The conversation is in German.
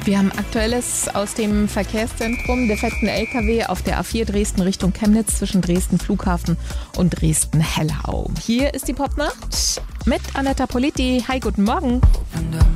Wir haben Aktuelles aus dem Verkehrszentrum. Defekten LKW auf der A4 Dresden Richtung Chemnitz zwischen Dresden Flughafen und Dresden Hellhau. Hier ist die Popnacht mit Anetta Politi. Hi, guten Morgen.